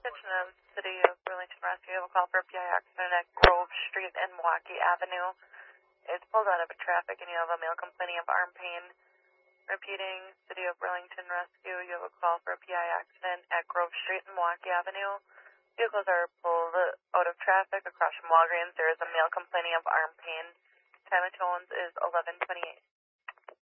Attention of City of Burlington Rescue. You have a call for a PI accident at Grove Street and Milwaukee Avenue. It's pulled out of traffic and you have a male complaining of arm pain. Repeating, City of Burlington Rescue. You have a call for a PI accident at Grove Street and Milwaukee Avenue. Vehicles are pulled out of traffic across from Walgreens. There is a male complaining of arm pain. Time of tones is 11:28.